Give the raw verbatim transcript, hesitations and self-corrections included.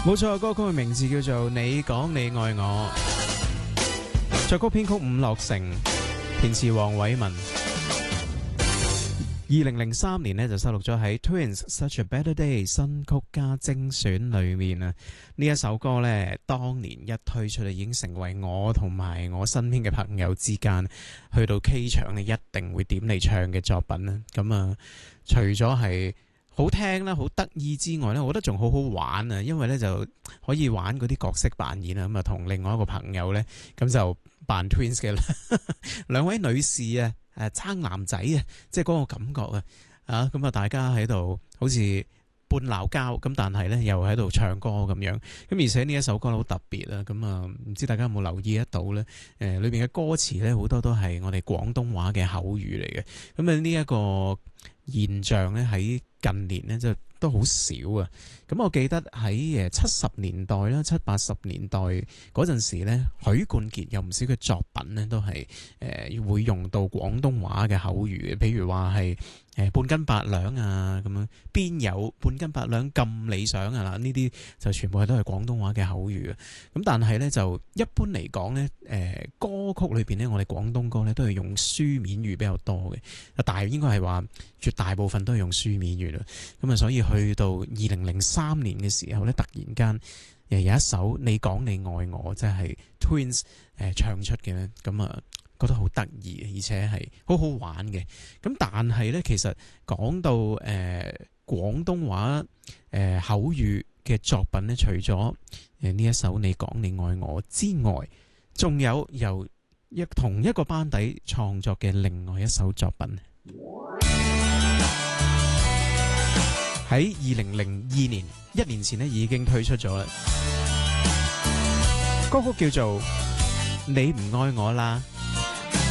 冇錯，歌曲嘅名字叫做《你講你愛我》，作曲編曲伍樂城，填詞黃偉文。二零零三年呢就收錄咗喺 Twins Such a Better Day 新曲加精選裏面啊。呢一首歌呢，當年一推出就已經成為我同埋我身邊嘅朋友之間去到 K 場呢一定會點嚟唱嘅作品啦。咁啊，除咗係好聽啦，好得意之外呢，我覺得仲好好玩啊，因為呢就可以玩嗰啲角色扮演啊。咁啊，同另外一個朋友呢，咁就扮 Twins 嘅啦，兩位女士啊。誒爭男仔啊，即係嗰個感覺啊，啊咁啊，大家喺度好似半鬧交咁，但係咧又喺度唱歌咁樣，咁而且呢一首歌好特別啊，咁啊唔知大家有冇留意得到咧？誒裏邊嘅歌詞咧好多都係我哋廣東話嘅口語嚟嘅，咁啊呢一個現象咧喺近年咧就都好少啊！咁我記得喺誒七十年代啦、七八十年代嗰陣時咧，許冠傑有唔少嘅作品咧都係誒、呃、會用到廣東話嘅口語嘅，譬如話係誒半斤八兩啊咁樣，邊有半斤八兩咁理想啊嗱？呢啲就全部係都係廣東話嘅口語啊！咁但係咧就一般嚟講咧，誒、呃、歌曲裏邊咧，我哋廣東歌咧都係用書面語比較多嘅，但係應該係話絕大部分都係用書面語啦。咁啊，所以去到二零零三年嘅時候咧，突然間誒有一首你講你愛我，即係 Twins 誒唱出嘅咧，咁啊覺得好得意，而且係好好玩嘅。咁但係咧，其實講到誒、呃、廣東話誒、呃、口語嘅作品咧，除咗誒呢一首你講你愛我之外，仲有由一同一個班底創作嘅另外一首作品。喺二零零二年，一年前咧已經推出咗啦。歌曲叫做《你唔愛我啦》。